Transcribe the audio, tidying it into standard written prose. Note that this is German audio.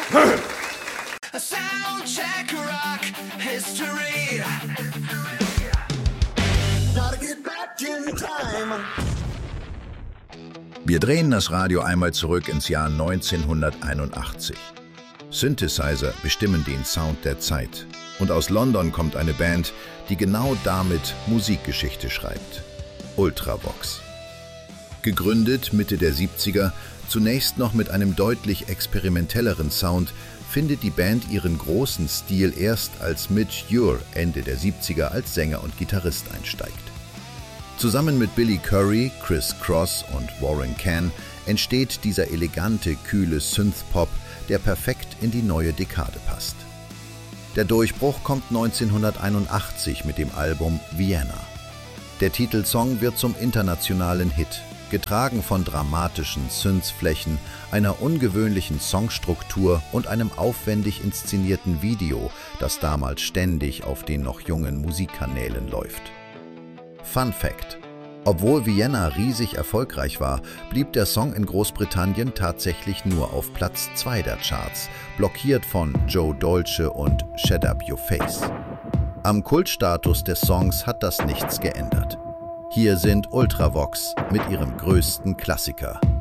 Soundcheck Rock History. Wir drehen das Radio einmal zurück ins Jahr 1981. Synthesizer bestimmen den Sound der Zeit. Und aus London kommt eine Band, die genau damit Musikgeschichte schreibt. Ultravox. Gegründet Mitte der 70er, zunächst noch mit einem deutlich experimentelleren Sound, findet die Band ihren großen Stil erst, als Midge Ure Ende der 70er als Sänger und Gitarrist einsteigt. Zusammen mit Billy Currie, Chris Cross und Warren Cann entsteht dieser elegante, kühle Synthpop, der perfekt in die neue Dekade passt. Der Durchbruch kommt 1981 mit dem Album Vienna. Der Titelsong wird zum internationalen Hit, getragen von dramatischen Synthflächen, einer ungewöhnlichen Songstruktur und einem aufwendig inszenierten Video, das damals ständig auf den noch jungen Musikkanälen läuft. Fun Fact: Obwohl Vienna riesig erfolgreich war, blieb der Song in Großbritannien tatsächlich nur auf Platz 2 der Charts, blockiert von Joe Dolce und Shut Up Your Face. Am Kultstatus des Songs hat das nichts geändert. Hier sind Ultravox mit ihrem größten Klassiker.